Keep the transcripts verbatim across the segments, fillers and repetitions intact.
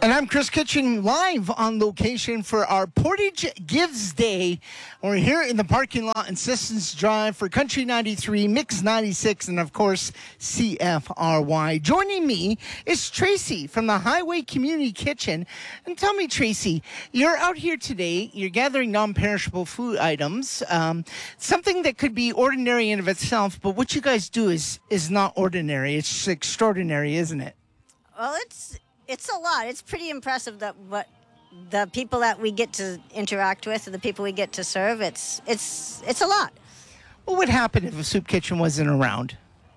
And I'm Chris Kitchen, live on location for our Portage Gives Day. We're here in the parking lot in Sissons Drive for Country ninety-three, Mix ninety-six, and of course, C F R Y. Joining me is Tracy from the Highway Community Kitchen. And tell me, Tracy, you're out here today, you're gathering non-perishable food items, um, something that could be ordinary in of itself, but what you guys do is, is not ordinary. It's extraordinary, isn't it? Well, it's... It's a lot. It's pretty impressive that what the people that we get to interact with and the people we get to serve, it's it's it's a lot. What would happen if a soup kitchen wasn't around?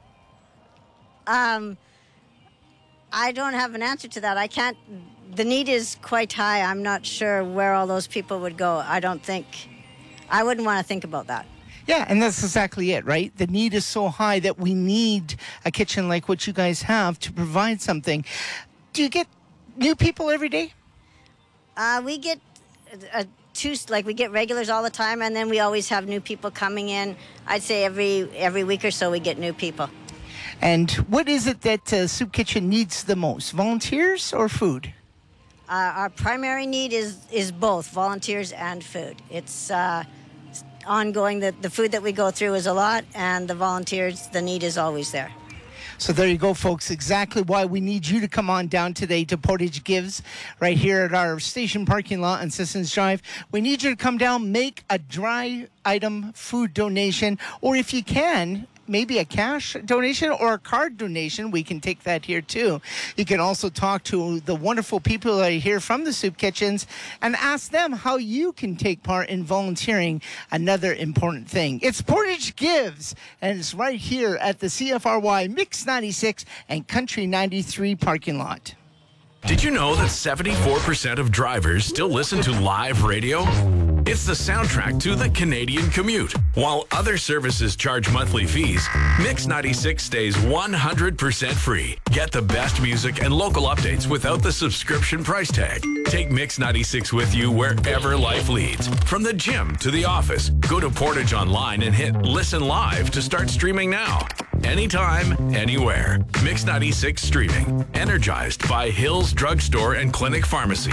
Um, I don't have an answer to that. I can't, the need is quite high. I'm not sure where all those people would go. I don't think, I wouldn't want to think about that. Yeah, and that's exactly it, right? The need is so high that we need a kitchen like what you guys have to provide something. Do you get new people every day? Uh, we get uh, two, like we get regulars all the time, and then we always have new people coming in. I'd say every every week or so we get new people. And what is it that uh, Soup Kitchen needs the most, volunteers or food? Uh, our primary need is is both volunteers and food. It's uh, ongoing. The, the food that we go through is a lot, and the volunteers, the need is always there. So there you go, folks. Exactly why we need you to come on down today to Portage Gives right here at our station parking lot on Sissons Drive. We need you to come down, make a dry item food donation, or if you can, maybe a cash donation or a card donation. We can take that here too. You can also talk to the wonderful people that are here from the soup kitchens and ask them how you can take part in volunteering. Another important thing. It's Portage Gives, and it's right here at the C F R Y Mix ninety-six and Country ninety-three parking lot. Did you know that seventy-four percent of drivers still listen to live radio? It's the soundtrack to the Canadian commute. While other services charge monthly fees, Mix ninety-six stays one hundred percent free. Get the best music and local updates without the subscription price tag. Take Mix ninety-six with you wherever life leads. From the gym to the office, go to Portage Online and hit Listen Live to start streaming now. Anytime, anywhere. Mix ninety-six streaming. Energized by Hills Drugstore and Clinic Pharmacy.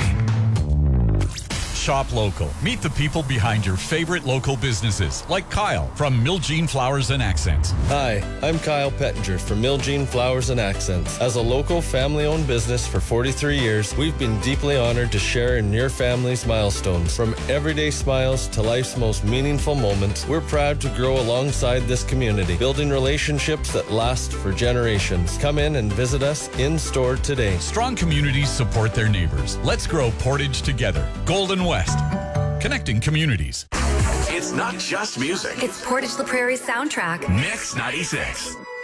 Shop local. Meet the people behind your favorite local businesses, like Kyle from Miljean Flowers and Accents. Hi, I'm Kyle Pettinger from Miljean Flowers and Accents. As a local family-owned business for forty-three years, we've been deeply honored to share in your family's milestones. From everyday smiles to life's most meaningful moments, we're proud to grow alongside this community, building relationships that last for generations. Come in and visit us in-store today. Strong communities support their neighbors. Let's grow Portage together. Golden West. Connecting communities. It's not just music. It's Portage La Prairie's soundtrack. Mix ninety-six.